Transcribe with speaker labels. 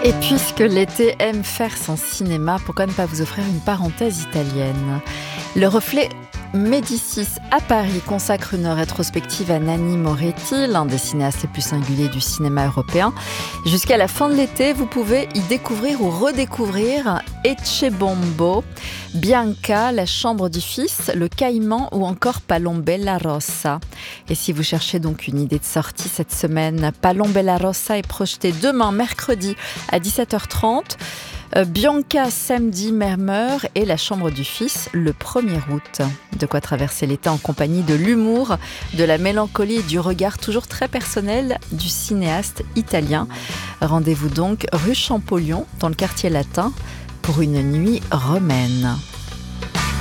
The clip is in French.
Speaker 1: Et puisque l'été aime faire son cinéma, pourquoi ne pas vous offrir une parenthèse italienne ? Le Reflet Médicis à Paris consacre une rétrospective à Nanni Moretti, l'un des cinéastes les plus singuliers du cinéma européen. Jusqu'à la fin de l'été, vous pouvez y découvrir ou redécouvrir Ecce-Bombo, Bianca, La chambre du fils, Le Caïman ou encore Palombella Rossa. Et si vous cherchez donc une idée de sortie cette semaine, Palombella Rossa est projeté demain, mercredi, à 17h30. Bianca samedi Mermeur et La chambre du fils le 1er août. De quoi traverser l'été en compagnie de l'humour, de la mélancolie et du regard toujours très personnel du cinéaste italien. Rendez-vous donc rue Champollion dans le quartier latin pour une nuit romaine.